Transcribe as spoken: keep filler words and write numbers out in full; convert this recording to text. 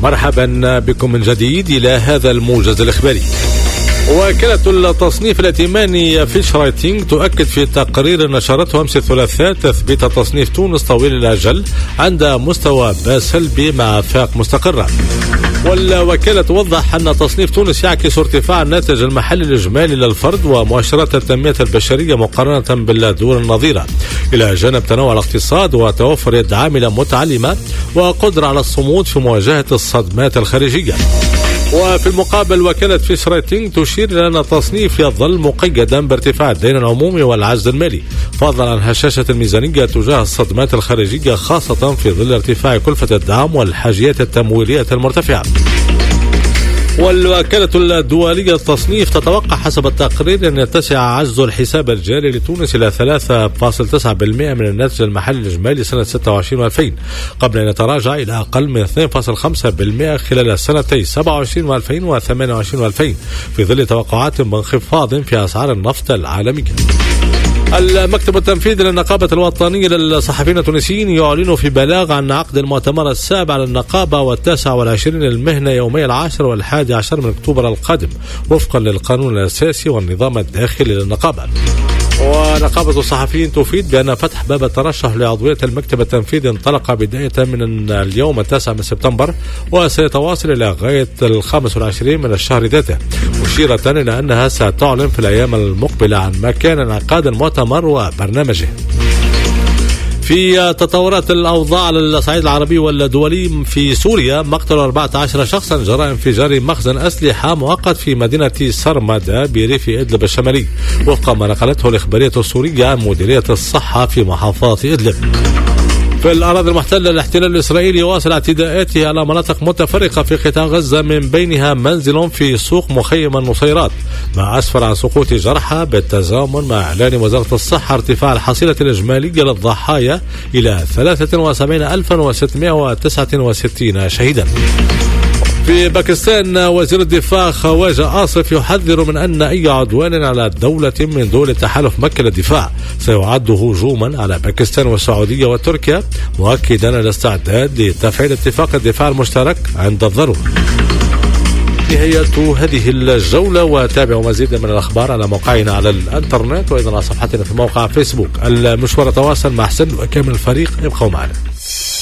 مرحبا بكم من جديد إلى هذا الموجز الإخباري. وكالة التصنيف الائتماني فيش رايتنج تؤكد في تقرير نشرته أمس الثلاثاء تثبيت تصنيف تونس طويل الأجل عند مستوى سلبي مع آفاق مستقرة. والوكالة توضح أن تصنيف تونس يعكس ارتفاع الناتج المحلي الإجمالي للفرد ومؤشرات التنمية البشرية مقارنة بالدول النظيرة، إلى جانب تنوع الاقتصاد وتوفر يد عاملة متعلمة وقدرة على الصمود في مواجهة الصدمات الخارجية. وفي المقابل وكالة فيش رايتنج تشير إلى أن التصنيف يظل مقيدا بارتفاع الدين العمومي والعجز المالي، فضلا عن هشاشة الميزانية تجاه الصدمات الخارجية، خاصة في ظل ارتفاع كلفة الدعم والحاجيات التمويلية المرتفعة. والوكالة الدولية للتصنيف تتوقع حسب التقرير أن يتسع عجز الحساب الجاري لتونس إلى ثلاثة فاصلة تسعة بالمئة من الناتج المحلي الإجمالي سنة ستة وعشرين وألفين، قبل أن يتراجع إلى أقل من اثنين فاصلة خمسة بالمئة خلال سنتي سبعة وعشرين وألفين وثمانية وعشرين وألفين، في ظل توقعات بانخفاض في أسعار النفط العالمية. المكتب التنفيذي للنقابة الوطنية للصحفيين التونسيين يعلن في بلاغ عن عقد المؤتمر السابع للنقابة والتاسع والعشرين للمهنة يومي العاشر والحادي عشر من أكتوبر القادم، وفقا للقانون الأساسي والنظام الداخلي للنقابة. ونقابة الصحفيين تفيد بأن فتح باب الترشح لعضوية المكتب التنفيذي انطلق بداية من اليوم التاسع من سبتمبر، وسيتواصل إلى غاية الخامس والعشرين من الشهر ذاته، مشيرة إلى أنها ستعلن في الأيام المقبلة عن مكان انعقاد المؤتمر وبرنامجه. في تطورات الأوضاع على الصعيد العربي والدولي، في سوريا مقتل أربعة عشر شخصا جراء انفجار مخزن أسلحة مؤقت في مدينة سرمدة بريف إدلب الشمالي، وفق ما نقلته الإخبارية السورية عن مديرية الصحة في محافظة إدلب. في الأراضي المحتلة، الاحتلال الإسرائيلي يواصل اعتداءاته على مناطق متفرقة في قطاع غزة، من بينها منزل في سوق مخيم النصيرات، ما أسفر عن سقوط جرحى بالتزامن مع إعلان وزارة الصحة ارتفاع الحصيلة الإجمالية للضحايا إلى ثلاثة وسبعين ألفا وستمائة وتسعة وستين شهيدا. في باكستان، وزير الدفاع خواجة آصف يحذر من أن أي عدوان على دولة من دول تحالف مكة للدفاع سيعد هجوما على باكستان والسعودية وتركيا، مؤكدا الاستعداد لتفعيل اتفاق الدفاع المشترك عند الضرورة. نهاية هذه الجولة، وتابعوا مزيدا من الأخبار على موقعنا على الانترنت وأيضا على صفحتنا في موقع فيسبوك. المشوار تواصل مع حسن وكامل الفريق، ابقوا معنا.